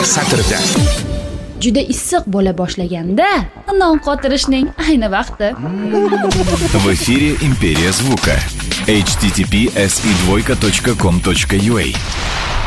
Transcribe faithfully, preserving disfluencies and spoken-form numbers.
satrda. Juda issiq bo'la boshlaganda non qotirishning ayni vaqti. В эфире Империя звука. эйч ти ти пи эс и двойка точка ком точка ю а